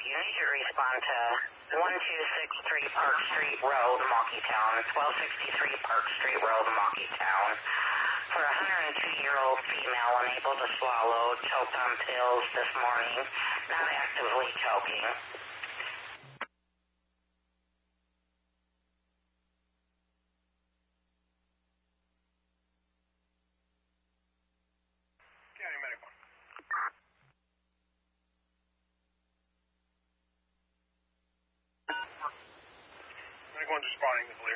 You need to respond to 1263 Park Street Road, Milwaukee-Town, 1263 Park Street Road, Milwaukee-Town. For a 102-year-old female unable to swallow, choked on pills this morning, not actively choking. County Medic 1. Medic 1's responding with